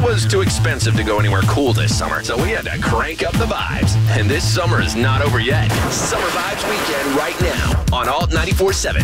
was too expensive to go anywhere cool this summer, so we had to crank up the vibes. And this summer is not over yet. Summer Vibes Weekend right now on Alt 94.7.